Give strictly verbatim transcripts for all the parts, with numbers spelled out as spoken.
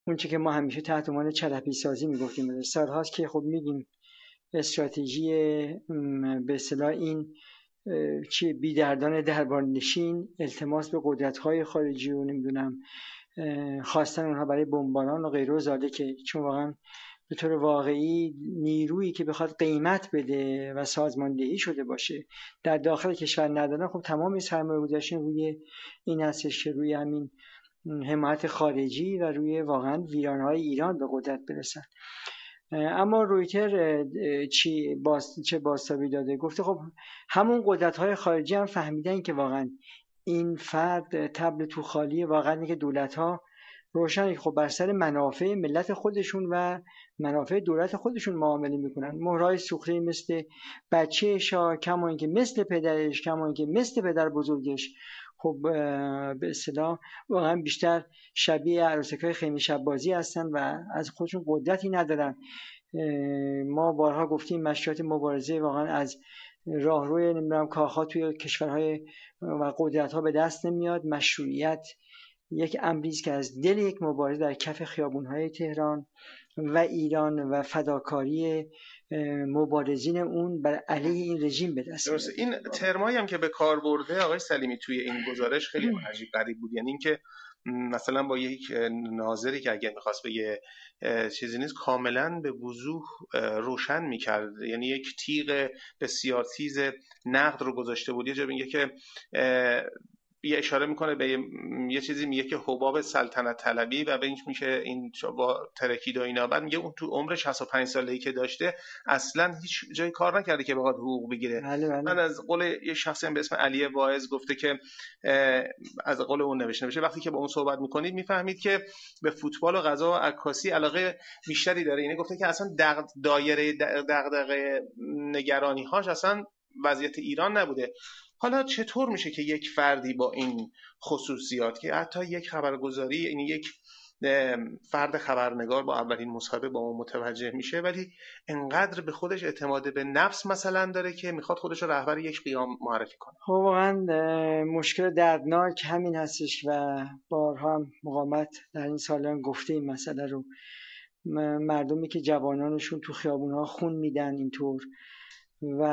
اون چه که ما همیشه تحت عنوان چرپی سازی میگفتیم، سالهاست که خب میگیم استراتژی به اصطلاح این چی بیدردان دربار نشین، التماس به قدرت‌های خارجی و نمیدونم خواستن اونها برای بمباران و غیره و زاده، که چون واقعا به طور واقعی نیرویی که بخواد قیمت بده و سازماندهی شده باشه در داخل کشور ندارن، خب تمام سرمایه‌گذاریشون روی این هستش که روی همین حمایت خارجی و روی واقعا ویرانهای ایران به قدرت برسن. اما رویتر چی باز چه بازتابی داده؟ گفته خب همون قدرت‌های خارجی هم فهمیدن که واقعا این فرد طبل تو خالی، واقعا که دولت‌ها روشن خب بر سر منافع ملت خودشون و منافع دولت خودشون معامله میکنن. مهرهای سوخته مثل بچه شاه، کما اینکه مثل پدرش، کما اینکه مثل پدر بزرگش، خب به اصطلاح واقعا بیشتر شبیه عروسک‌های خیمه شب بازی هستن و از خودشون قدرتی ندارن. ما بارها گفتیم مشروعیت مبارزه واقعا از راهروی نمیدونم کاخها توی کشورهای و قدرت‌ها به دست نمیاد. مشروعیت یک امری است که از دل یک مبارزه در کف خیابون‌های تهران و ایران و فداکاری مبارزین اون بر علیه این رژیم به دست میاد. این ترمایی هم که به کار برده آقای سلیمی توی این گزارش خیلی عجیب غریب بود. یعنی اینکه مثلا با یک ناظری که اگه میخواست به یه چیزی نیست کاملا به وضوح روشن میکرد، یعنی یک تیغ بسیار تیز نقد رو گذاشته بود. یه جا میگه که یه اشاره میکنه به یه چیزی، میگه که حباب سلطنت طلبی و بهش میشه این با ترکید و اینا. بعد میگه اون تو عمر شصت و پنج ساله‌ای که داشته اصلا هیچ جای کار نکرده که بخواد حقوق بگیره. بله بله. من از قول یه شخصی به اسم علی واعظ گفته که از قول اون نوشته نوشته وقتی که با اون صحبت میکنید میفهمید که به فوتبال و غذا و عکاسی علاقه بیشتری داره. اینه گفته که اصلا دغ... دایره دغدغه نگرانی‌هاش اصلا وضعیت ایران نبوده. حالا چطور میشه که یک فردی با این خصوصیات که حتی یک خبرگزاری، یعنی یک فرد خبرنگار با اولین مصاحبه با اون متوجه میشه، ولی انقدر به خودش اعتماد به نفس مثلا داره که میخواد خودش رو رهبر یک قیام معرفی کنه؟ خب واقعا مشکل دردناک همین هستش و بارها هم مقاومت در این سالان گفته این مسئله رو. مردمی که جوانانشون تو خیابونها خون میدن اینطور و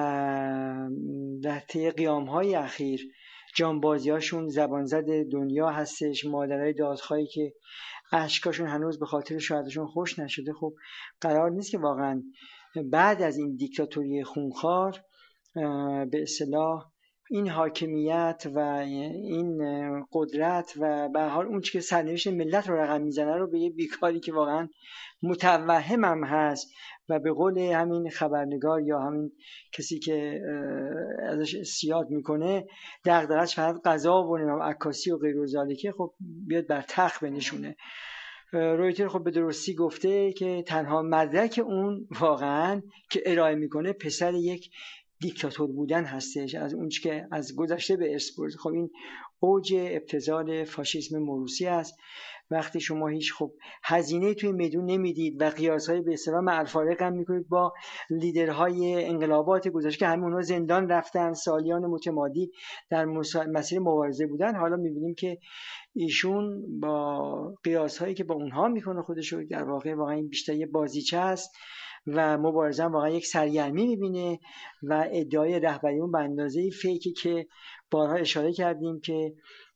در طی قیام‌های اخیر جانبازی‌هاشون زبان زد دنیا هستش، مادرای دادخواهی که اشکاشون هنوز به خاطر شهادتشون خوش نشده. خب قرار نیست که واقعا بعد از این دیکتاتوری خونخوار به اصطلاح این حاکمیت و این قدرت و به هر حال اون چیزی که سرنوشت ملت رو رقم میزنه رو به یه بیکاری که واقعا متوهمم هست و به قول همین خبرنگار یا همین کسی که ازش سیاد میکنه دغدغه‌اش فقط غذا و نمیدونم عکاسی و غیر و ذالکه، خب بیاد بر تخت بنشونه. رویتر خب به درستی گفته که تنها مدرک اون واقعا که ارائه میکنه پسر یک دیکتاتور بودن هستش، از اون که از گذشته به ارث برده. خب این اوج ابتذال فاشیسم موروثی است. وقتی شما هیچ خب هزینه توی میدون نمیدید و قیاس‌های به اصطلاح معالفارق هم میکنید با لیدرهای انقلابات گذشته که همه اونها زندان رفتن، سالیان متمادی در مسیر مبارزه بودن، حالا میبینیم که ایشون با قیاس‌هایی که با اونها میکنه خودش رو در واقع واقعا این بیشتر یه بازیچه است و مبارزه هم واقعا یک سرگرمی میبینه و ادعای رهبری اون به اندازه فیکی که بارها اشاره کردیم که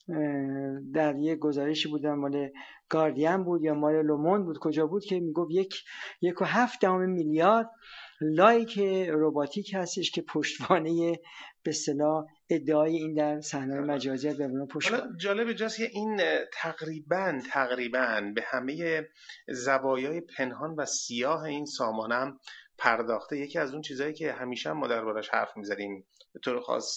در یک گزارشی بود مال گاردین بود یا مال لوموند بود کجا بود که میگفت یک یک و هفت دهم میلیارد لایک رباتیک هستش که پشتوانه به اصطلاح ادعای این در صحنه مجازی به اون پشت. حالا جالب جاست که این تقریبا تقریبا به همه زوایای پنهان و سیاه این سامانه پرداخته. یکی از اون چیزایی که همیشه ما دربارش حرف می‌زدیم به طور خاص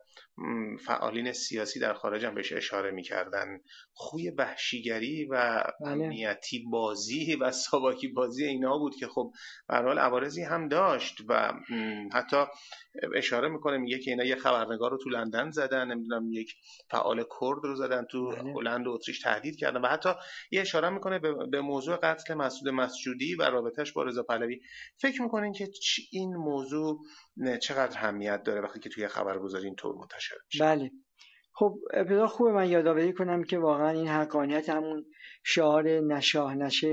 فعالین سیاسی در خارج هم بهش اشاره می‌کردن، خوی وحشیگری و امنیتی بازی و ساواکی بازی اینا بود که خب به هر حال عوارضی هم داشت و حتی اشاره میکنه میگه که اینا یه خبرنگار رو تو لندن زدن، نمیدونم یک فعال کرد رو زدن تو هلند و اتریش تهدید کردن و حتی یه اشاره میکنه به موضوع قتل مسعود مسجودی و رابطش با رضا پهلوی. فکر میکنین که این موضوع چقدر اهمیت داره وقتی که توی خبرگزاری اینطور منتشر میشه؟ بله خب ابتدا خوبه من یادآوری کنم که واقعا این حقانیت همون شعار نشاه نشه